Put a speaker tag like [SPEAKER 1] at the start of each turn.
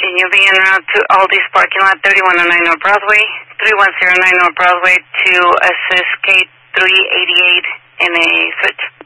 [SPEAKER 1] Can you be en route to Aldi's parking lot, 3109 North Broadway, 3109 North Broadway, to assist K388 in a switch?